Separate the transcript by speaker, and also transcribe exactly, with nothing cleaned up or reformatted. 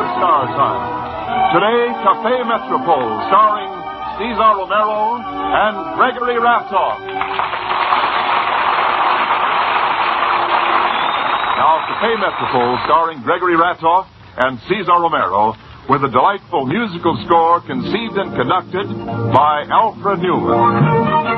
Speaker 1: Star Time. Today, Café Metropole, starring Cesar Romero and Gregory Ratoff. Now, Café Metropole, starring Gregory Ratoff and Cesar Romero, with a delightful musical score conceived and conducted by Alfred Newman.